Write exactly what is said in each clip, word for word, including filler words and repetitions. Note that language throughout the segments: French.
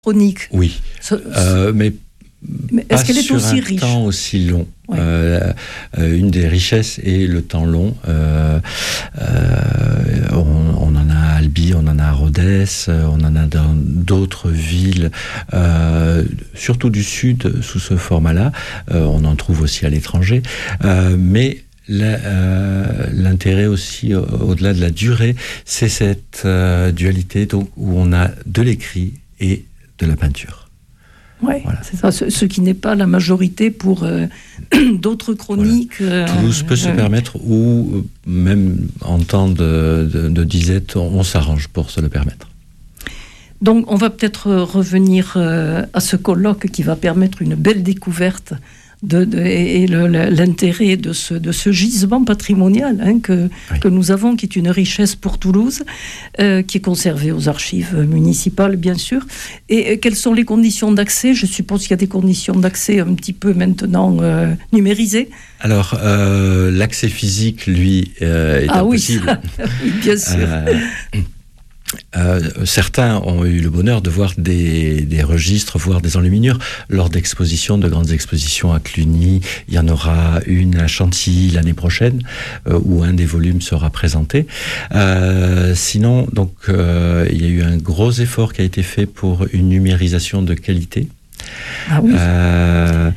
chronique. Oui, Ce- euh, mais, mais est-ce pas qu'elle est sur aussi un riche? temps aussi long. Ouais. Euh, euh, une des richesses est le temps long. Euh, euh, on, on en a à Albi, on en a à Rodez, on en a dans d'autres villes, euh, surtout du sud sous ce format-là. Euh, on en trouve aussi à l'étranger, euh, mais La, euh, l'intérêt aussi, au, au-delà de la durée, c'est cette euh, dualité donc, où on a de l'écrit et de la peinture. Oui, Voilà. c'est ça, ce, ce qui n'est pas la majorité pour euh, d'autres chroniques. Voilà. Euh, Toulouse peut euh, se permettre, ou même en temps de, de, de disette, on, on s'arrange pour se le permettre. Donc on va peut-être revenir euh, à ce colloque qui va permettre une belle découverte De, de, et le, l'intérêt de ce, de ce gisement patrimonial hein, que, oui. que nous avons, qui est une richesse pour Toulouse, euh, qui est conservé aux archives municipales, bien sûr. Et euh, quelles sont les conditions d'accès? Je suppose qu'il y a des conditions d'accès un petit peu maintenant euh, numérisées. Alors, euh, l'accès physique, lui, euh, est ah, impossible. Oui, oui, bien sûr. Euh, Euh, certains ont eu le bonheur de voir des, des registres, voire des enluminures lors d'expositions, de grandes expositions à Cluny. Il y en aura une à Chantilly l'année prochaine, euh, où un des volumes sera présenté. Euh, sinon, donc, euh, il y a eu un gros effort qui a été fait pour une numérisation de qualité. Ah oui. Euh,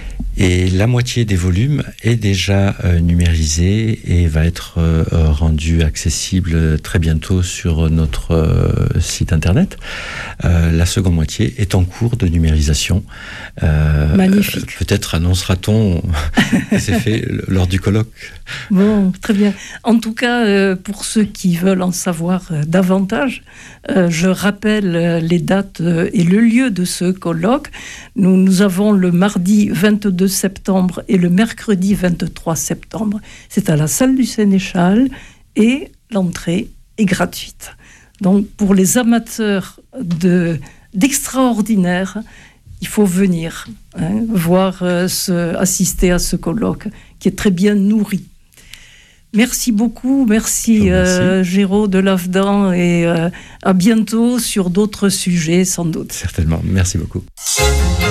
Et la moitié des volumes est déjà euh, numérisée et va être euh, rendue accessible très bientôt sur notre euh, site internet. Euh, la seconde moitié est en cours de numérisation. Euh, Magnifique. Euh, peut-être annoncera-t-on que c'est fait lors du colloque. Bon, très bien. En tout cas, euh, pour ceux qui veulent en savoir euh, davantage, euh, je rappelle euh, les dates euh, et le lieu de ce colloque. Nous, nous avons le mardi vingt-deux septembre et le mercredi vingt-trois septembre. C'est à la salle du Sénéchal et l'entrée est gratuite. Donc, pour les amateurs de, d'extraordinaire, il faut venir hein, voir, euh, ce, assister à ce colloque qui est très bien nourri. Merci beaucoup, merci, euh, Géraud de Lavedan, et euh, à bientôt sur d'autres sujets sans doute. Certainement, merci beaucoup.